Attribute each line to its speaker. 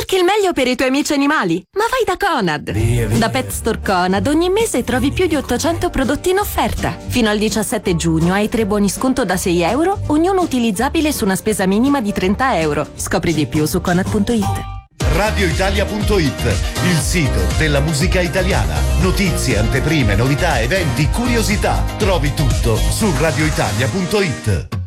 Speaker 1: Cerchi il meglio per i tuoi amici animali? Ma vai da Conad! Da Pet Store Conad ogni mese trovi più di 800 prodotti in offerta. Fino al 17 giugno hai 3 buoni sconto da €6, ognuno utilizzabile su una spesa minima di €30. Scopri di più su Conad.it.
Speaker 2: radioitalia.it, il sito della musica italiana. Notizie, anteprime, novità, eventi, curiosità. Trovi tutto su radioitalia.it.